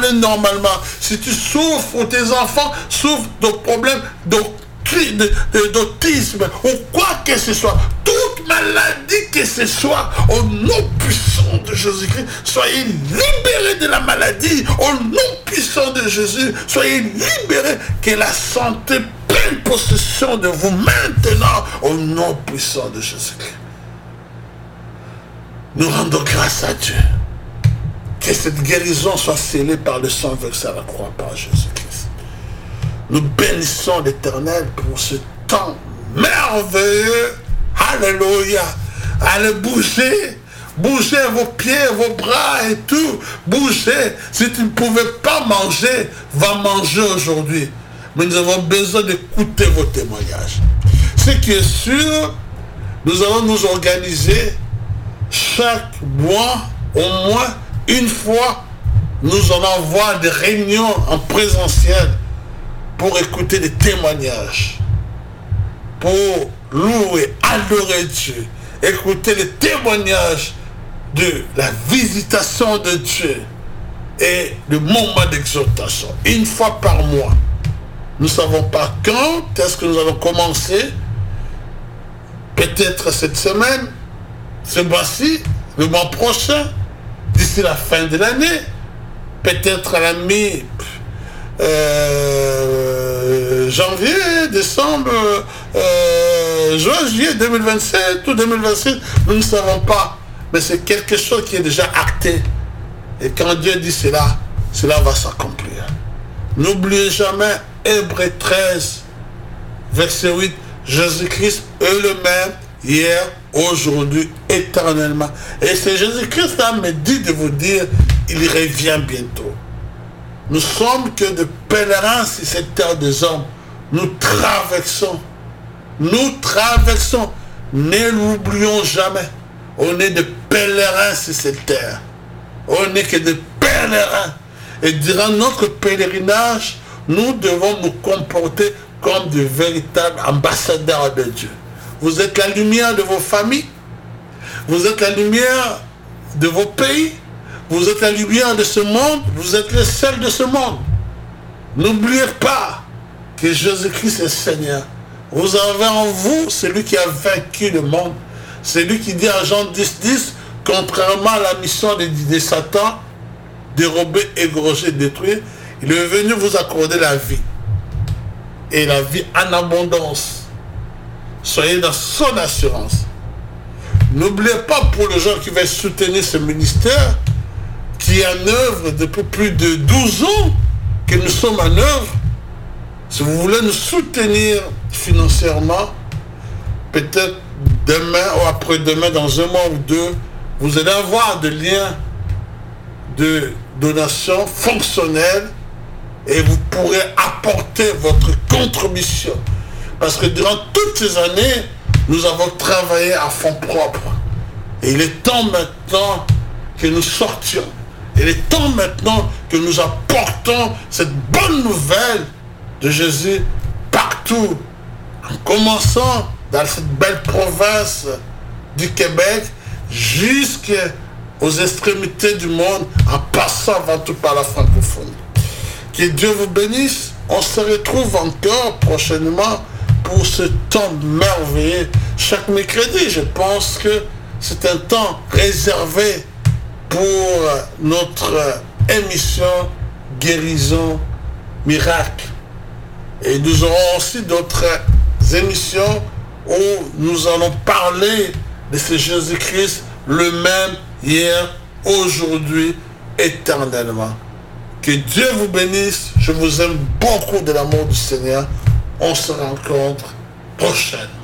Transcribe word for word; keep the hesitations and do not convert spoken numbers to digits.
fonctionner normalement, si tu souffres ou tes enfants souffrent de problèmes d'autisme ou quoi que ce soit, toute maladie que ce soit, au nom puissant de Jésus-Christ, soyez libérés de la maladie, au nom puissant de Jésus, soyez libérés, que la santé prenne possession de vous maintenant, au nom puissant de Jésus-Christ. Nous rendons grâce à Dieu. Que cette guérison soit scellée par le sang versé à la croix par Jésus-Christ. Nous bénissons l'Éternel pour ce temps merveilleux. Alléluia. Allez bouger. Bougez vos pieds, vos bras et tout. Bougez. Si tu ne pouvais pas manger, va manger aujourd'hui. Mais nous avons besoin d'écouter vos témoignages. Ce qui est sûr, nous allons nous organiser chaque mois, au moins une fois, nous allons avoir des réunions en présentiel pour écouter des témoignages, pour louer, adorer Dieu, écouter les témoignages de la visitation de Dieu et le moment d'exaltation, une fois par mois. Nous ne savons pas quand est-ce que nous allons commencer, peut-être cette semaine, ce mois-ci, le mois prochain, d'ici la fin de l'année, peut-être à la mi euh, janvier, décembre, euh, juin, juillet deux mille vingt-sept ou deux mille vingt-six, nous ne savons pas. Mais c'est quelque chose qui est déjà acté. Et quand Dieu dit cela, cela va s'accomplir. N'oubliez jamais Hébreux treize, verset huit, Jésus-Christ est le même hier, aujourd'hui, éternellement. Et c'est Jésus-Christ qui me dit de vous dire, il revient bientôt. Nous sommes que de pèlerins sur cette terre des hommes. Nous traversons. Nous traversons. Ne l'oublions jamais. On est des pèlerins sur cette terre. On n'est que des pèlerins. Et durant notre pèlerinage, nous devons nous comporter comme de véritables ambassadeurs de Dieu. Vous êtes la lumière de vos familles. Vous êtes la lumière de vos pays. Vous êtes la lumière de ce monde. Vous êtes le sel de ce monde. N'oubliez pas que Jésus-Christ est Seigneur. Vous avez en vous celui qui a vaincu le monde. Celui qui dit à Jean dix, dix, contrairement à la mission de, de Satan, dérober, égorger, détruire, il est venu vous accorder la vie. Et la vie en abondance. Soyez dans son assurance. N'oubliez pas pour les gens qui veulent soutenir ce ministère, qui est en œuvre depuis plus de douze ans, que nous sommes en œuvre. Si vous voulez nous soutenir financièrement, peut-être demain ou après-demain, dans un mois ou deux, vous allez avoir des liens de donation fonctionnels et vous pourrez apporter votre contribution. Parce que durant toutes ces années, nous avons travaillé à fonds propres. Et il est temps maintenant que nous sortions. Il est temps maintenant que nous apportons cette bonne nouvelle de Jésus partout. En commençant dans cette belle province du Québec jusqu'aux extrémités du monde, en passant avant tout par la francophonie. Que Dieu vous bénisse. On se retrouve encore prochainement pour ce temps merveilleux. Chaque mercredi, je pense que c'est un temps réservé pour notre émission Guérison Miracle. Et nous aurons aussi d'autres émissions où nous allons parler de ce Jésus-Christ, le même hier, aujourd'hui, éternellement. Que Dieu vous bénisse. Je vous aime beaucoup de l'amour du Seigneur. On se rencontre prochainement.